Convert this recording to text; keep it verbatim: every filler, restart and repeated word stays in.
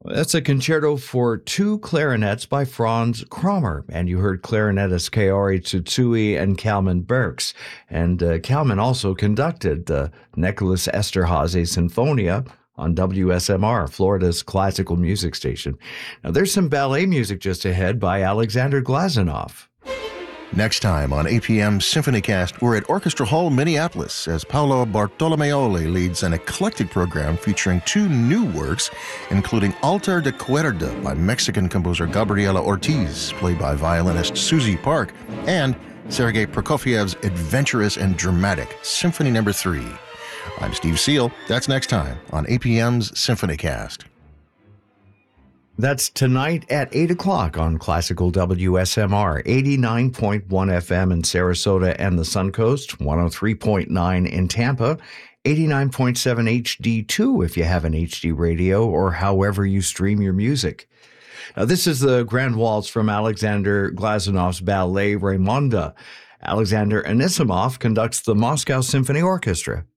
That's a concerto for two clarinets by Franz Kramer, and you heard clarinetist Kaori Tsutsui and Kalman Berks. And uh, Kalman also conducted the Nicholas Esterhazy Sinfonia on W S M R, Florida's classical music station. Now, there's some ballet music just ahead by Alexander Glazunov. Next time on A P M SymphonyCast, we're at Orchestra Hall, Minneapolis, as Paolo Bartolomeoli leads an eclectic program featuring two new works, including Altar de Cuerda by Mexican composer Gabriela Ortiz, played by violinist Susie Park, and Sergei Prokofiev's adventurous and dramatic Symphony Number Three. I'm Steve Seal. That's next time on A P M's SymphonyCast. That's tonight at eight o'clock on Classical W S M R, eighty-nine point one F M in Sarasota and the Suncoast, one oh three point nine in Tampa, eighty-nine point seven H D two if you have an H D radio or however you stream your music. Now, this is the Grand Waltz from Alexander Glazunov's ballet Raymonda. Alexander Anisimov conducts the Moscow Symphony Orchestra.